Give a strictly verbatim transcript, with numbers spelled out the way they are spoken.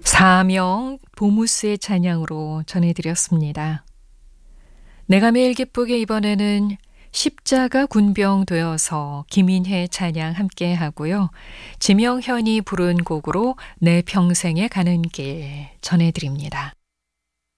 사명 보무스의 찬양으로 전해드렸습니다. 내가 매일 기쁘게 이번에는 십자가 군병 되어서 김인혜 찬양 함께 하고요. 지명현이 부른 곡으로 내 평생에 가는 길 전해드립니다.